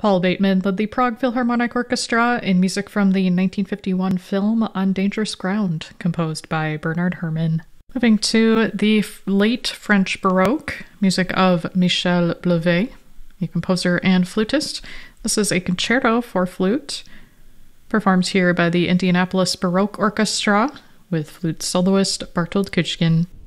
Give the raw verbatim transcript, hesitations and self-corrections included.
Paul Bateman led the Prague Philharmonic Orchestra in music from the nineteen fifty-one film On Dangerous Ground, composed by Bernard Herrmann. Moving to the late French Baroque, music of Michel Blavet, a composer and flutist. This is a concerto for flute, performed here by the Indianapolis Baroque Orchestra with flute soloist Bartold Kuchkin.